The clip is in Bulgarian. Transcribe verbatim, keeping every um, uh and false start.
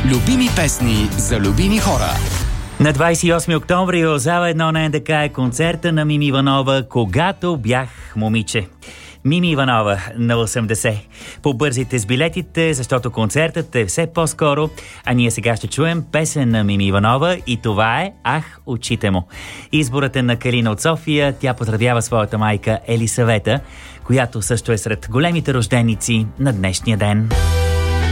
Любими песни за любими хора. На двадесет и осми октомври в зала едно на НДК е концерта на Мими Иванова "Когато бях момиче". Мими Иванова на осемдесет. Побързайте с билетите, защото концертът е все по-скоро, а ние сега ще чуем песен на Мими Иванова и това е "Ах, очите му". Изборът е на Калина от София. Тя поздравява своята майка Елисавета, която също е сред големите рожденици на днешния ден.